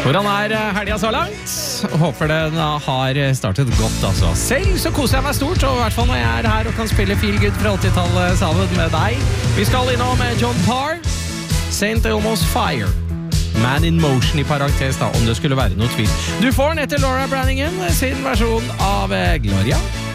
Hvordan helgen så langt? Håper den har startet godt, altså. Selv så koser jeg meg stort, og i hvert fall når jeg her og kan spille Feel Good fra 80-tallet sammen med deg. Vi skal innom John Parr, St. Elmo's Fire. Man in Motion i parentes da, om det skulle være noe tvil. Du får den etter Laura Branningen sin versjon av Gloria.